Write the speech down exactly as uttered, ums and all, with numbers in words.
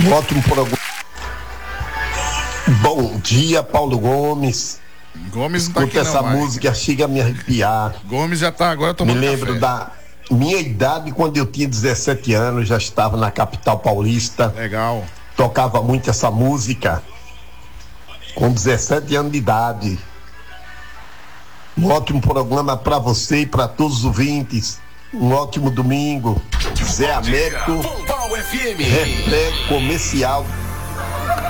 Um ótimo programa. Bom dia, Paulo Gomes. Gomes não tá aqui Escuta essa não, vai. música, chega a me arrepiar. Gomes já tá agora tomando Me lembro café. da minha idade, quando eu tinha dezessete anos, já estava na capital paulista. Legal. Tocava muito essa música. Com dezessete anos de idade. Um ótimo programa para você e para todos os ouvintes. Um ótimo domingo. Zé Américo, reflexo comercial